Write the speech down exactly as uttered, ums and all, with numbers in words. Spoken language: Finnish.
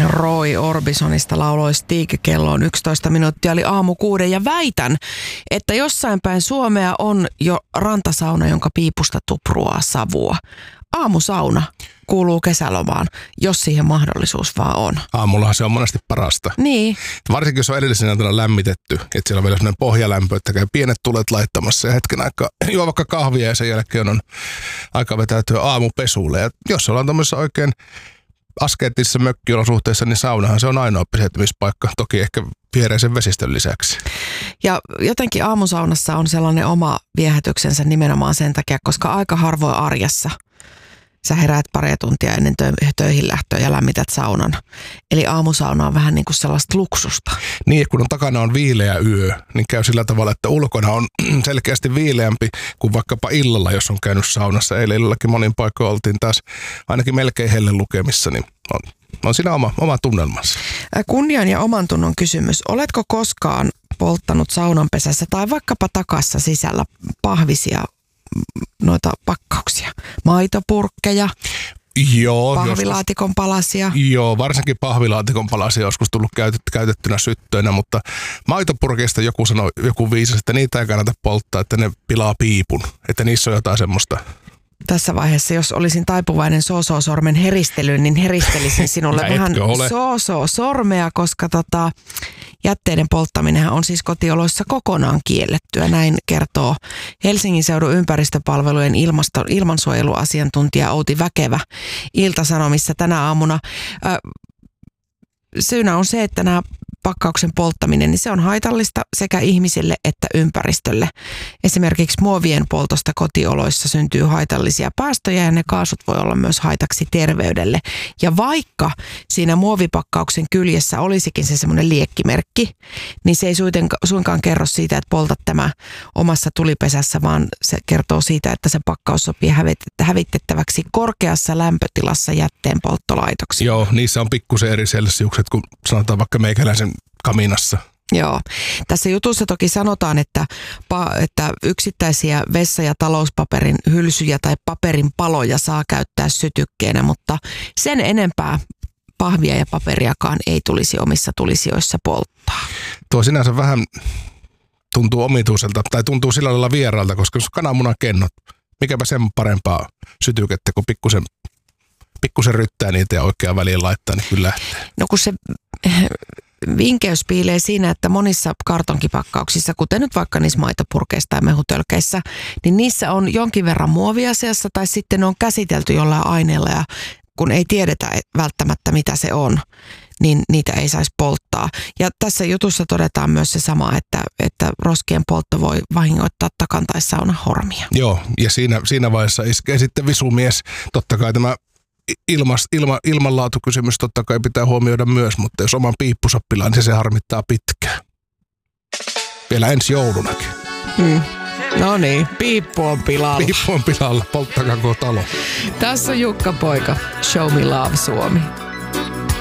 Roy Orbisonista lauloi Stig. Kello on yksitoista minuuttia, oli aamu kuuden ja väitän, että jossain päin Suomea on jo rantasauna, jonka piipusta tupruaa savua. Aamusauna kuuluu kesälomaan, jos siihen mahdollisuus vaan on. Aamullahan se on monesti parasta. Niin. Varsinkin jos on edellisenä iltana lämmitetty, että siellä on vielä sellainen pohjalämpö, että käy pienet tulet laittamassa ja hetken aikaa juo vaikka kahvia ja sen jälkeen on aika vetäytyä aamupesulle. Ja jos ollaan tämmöisessä oikein askeettisessa mökkiolosuhteessa, niin saunahan se on ainoa pysähtymispaikka, toki ehkä viereisen vesistön lisäksi. Ja jotenkin aamusaunassa on sellainen oma viehätyksensä nimenomaan sen takia, koska aika harvoin arjessa sä heräät pari tuntia ennen tö- töihin lähtöä ja lämmität saunan. Eli aamusauna on vähän niin kuin sellaista luksusta. Niin, kun on takana on viileä yö, niin käy sillä tavalla, että ulkona on selkeästi viileämpi kuin vaikkapa illalla, jos on käynyt saunassa. Eilen illallakin monin paikoin oltiin taas ainakin melkein helle lukemissa, niin on, on siinä oma, oma tunnelmansa. Kunnian ja oman tunnon kysymys. Oletko koskaan polttanut saunanpesässä tai vaikkapa takassa sisällä pahvisia noita pakkauksia? Maitopurkkeja, joo, pahvilaatikon palasia. Joo, varsinkin pahvilaatikon palasia on joskus tullut käytet, käytettynä syttöinä, mutta maitopurkeista joku sanoi, joku viisasi, että niitä ei kannata polttaa, että ne pilaa piipun, että niissä on jotain semmoista. Tässä vaiheessa, jos olisin taipuvainen soosoo-sormen heristelyyn, niin heristelisin sinulle vähän soosoo-sormea, koska tota, jätteiden polttaminenhan on siis kotioloissa kokonaan kiellettyä. Näin kertoo Helsingin seudun ympäristöpalvelujen ilmasto, ilmansuojeluasiantuntija Outi Väkevä Ilta-Sanomissa tänä aamuna. Ö, syynä on se, että nämä pakkauksen polttaminen, niin se on haitallista sekä ihmisille että ympäristölle. Esimerkiksi muovien poltosta kotioloissa syntyy haitallisia päästöjä ja ne kaasut voi olla myös haitaksi terveydelle. Ja vaikka siinä muovipakkauksen kyljessä olisikin se semmoinen liekkimerkki, niin se ei suinkaan kerro siitä, että poltat tämä omassa tulipesässä, vaan se kertoo siitä, että se pakkaus sopii hävitettäväksi korkeassa lämpötilassa jätteen polttolaitoksiin. Joo, niissä on pikkusen eri selsiukset kuin sanotaan vaikka meikäläisen kaminassa. Joo. Tässä jutussa toki sanotaan, että, että yksittäisiä vessa- ja talouspaperin hylsyjä tai paperin paloja saa käyttää sytykkeenä, mutta sen enempää pahvia ja paperiakaan ei tulisi omissa tulisijoissa polttaa. Tuo sinänsä vähän tuntuu omituiselta tai tuntuu sillä lailla vieraalta, koska jos kananmunan kennot, mikäpä sen parempaa sytykettä, kun pikkusen, pikkusen ryttää niitä ja oikeaan väliin laittaa, niin kyllä lähtee. No kun se vinkeys piilee siinä, että monissa kartonkipakkauksissa, kuten nyt vaikka niissä maitopurkeissa tai mehutölkeissä, niin niissä on jonkin verran muovia seassa tai sitten ne on käsitelty jollain aineella ja kun ei tiedetä välttämättä mitä se on, niin niitä ei saisi polttaa. Ja tässä jutussa todetaan myös se sama, että, että roskien poltto voi vahingoittaa takan tai saunan hormia. Joo, ja siinä, siinä vaiheessa iskee sitten visumies. Totta kai tämä ilmas, ilma, ilmanlaatukysymys totta kai pitää huomioida myös, mutta jos oman piippunsa pilaa, niin se harmittaa pitkään. Vielä ensi joulunakin. Hmm. No niin, piippu on pilalla. Piippu on pilalla, polttakaa koko talo. Tässä on Jukka Poika, Show Me Love Suomi.